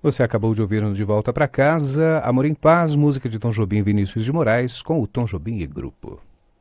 Você acabou de ouvir no De Volta para Casa, Amor em Paz, música de Tom Jobim e Vinícius de Moraes, com o Tom Jobim e Grupo.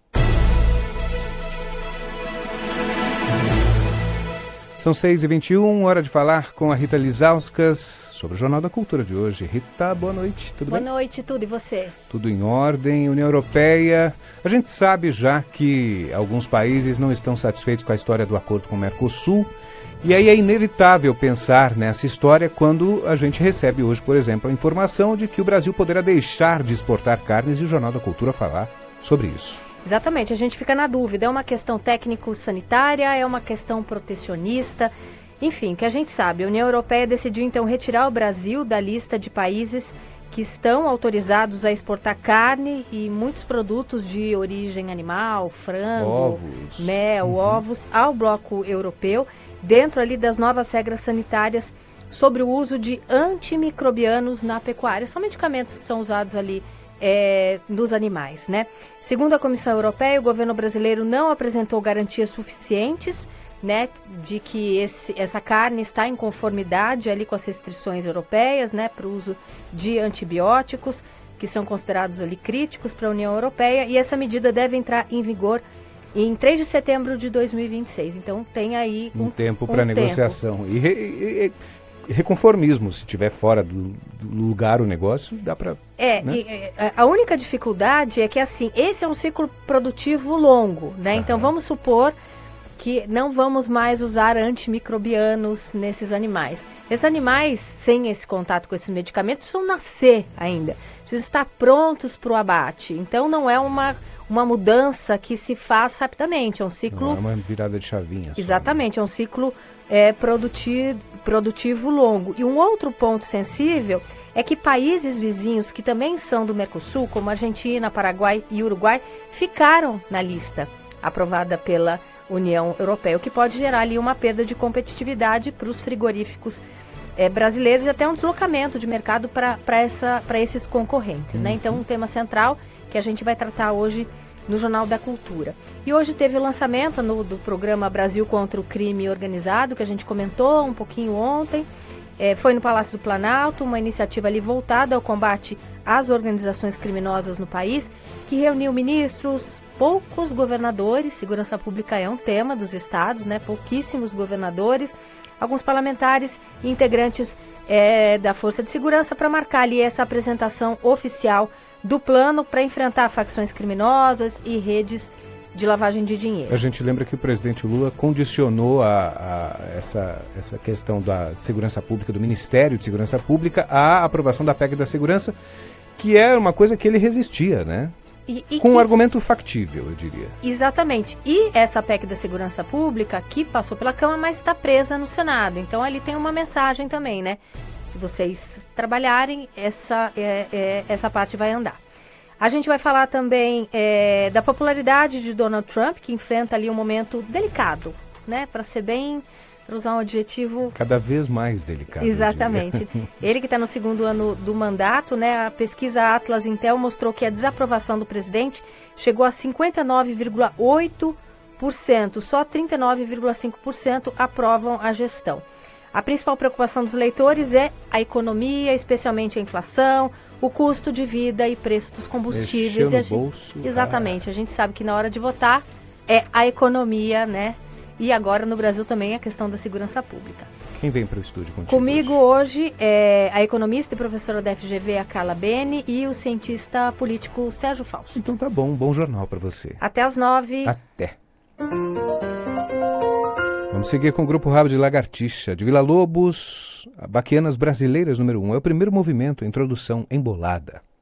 São 6h21, hora de falar com a Rita Lizauskas sobre o Jornal da Cultura de hoje. Rita, boa noite, tudo bem? Boa noite, tudo, e você? Tudo em ordem. União Europeia, a gente sabe já que alguns países não estão satisfeitos com a história do acordo com o Mercosul, e aí é inevitável pensar nessa história quando a gente recebe hoje, por exemplo, a informação de que o Brasil poderá deixar de exportar carnes e o Jornal da Cultura falar sobre isso. Exatamente, a gente fica na dúvida, é uma questão técnico-sanitária, é uma questão protecionista, enfim, que a gente sabe. A União Europeia decidiu então retirar o Brasil da lista de países que estão autorizados a exportar carne e muitos produtos de origem animal, frango, ovos, mel, ovos, ao bloco europeu, dentro ali das novas regras sanitárias sobre o uso de antimicrobianos na pecuária. São medicamentos que são usados ali nos animais, né? Segundo a Comissão Europeia, o governo brasileiro não apresentou garantias suficientes, né, de que essa carne está em conformidade ali com as restrições europeias, né, para o uso de antibióticos, que são considerados ali críticos para a União Europeia, e essa medida deve entrar em vigor em 3 de setembro de 2026. Então tem aí um tempo para negociação. E reconformismo, se estiver fora do lugar o negócio, dá para... A única dificuldade é que, assim, esse é um ciclo produtivo longo, né? Então vamos supor que não vamos mais usar antimicrobianos nesses animais. Esses animais, sem esse contato com esses medicamentos, precisam nascer ainda, precisam estar prontos para o abate. Então não é uma mudança que se faz rapidamente, é um ciclo... Não é uma virada de chavinha. Exatamente, é um ciclo produtivo longo. E um outro ponto sensível é que países vizinhos que também são do Mercosul, como Argentina, Paraguai e Uruguai, ficaram na lista aprovada pela União Europeia, o que pode gerar ali uma perda de competitividade para os frigoríficos brasileiros e até um deslocamento de mercado para esses concorrentes, né? Então, um tema central que a gente vai tratar hoje no Jornal da Cultura. E hoje teve o lançamento do programa Brasil contra o Crime Organizado, que a gente comentou um pouquinho ontem. Foi no Palácio do Planalto, uma iniciativa ali voltada ao combate às organizações criminosas no país, que reuniu ministros, poucos governadores. Segurança pública é um tema dos estados, né? Pouquíssimos governadores, alguns parlamentares e integrantes da Força de Segurança para marcar ali essa apresentação oficial do plano para enfrentar facções criminosas e redes de lavagem de dinheiro. A gente lembra que o presidente Lula condicionou essa questão da segurança pública, do Ministério de Segurança Pública, à aprovação da PEC da segurança, que é uma coisa que ele resistia, né? Com um argumento factível, eu diria. Exatamente. E essa PEC da segurança pública, que passou pela Câmara, mas está presa no Senado. Então, ali tem uma mensagem também, né? Se vocês trabalharem, essa parte vai andar. A gente vai falar também da popularidade de Donald Trump, que enfrenta ali um momento delicado, né? Para usar um adjetivo... Cada vez mais delicado. Exatamente. Ele que está no segundo ano do mandato, né? A pesquisa Atlas Intel mostrou que a desaprovação do presidente chegou a 59,8%. Só 39,5% aprovam a gestão. A principal preocupação dos leitores é a economia, especialmente a inflação, o custo de vida e preço dos combustíveis. Mexeu no bolso. Exatamente. A gente sabe que na hora de votar é a economia, né? E agora no Brasil também a questão da segurança pública. Quem vem para o estúdio contigo? Comigo hoje é a economista e professora da FGV, a Carla Bene, e o cientista político Sérgio Fausto. Então tá bom, um bom jornal para você. Até às 9. Até. Vamos seguir com o Grupo Rabo de Lagartixa. De Villa-Lobos, Baquianas Brasileiras número 1. É o primeiro movimento, a introdução embolada.